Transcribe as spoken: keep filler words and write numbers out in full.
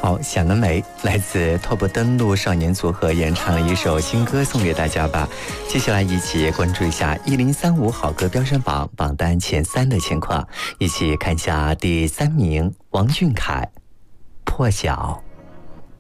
好，想得美，来自拓扑登陆少年组合演唱了一首新歌送给大家吧。接下来一起关注一下一零三五好歌飙升榜榜单前三的情况，一起看一下第三名王俊凯，破晓。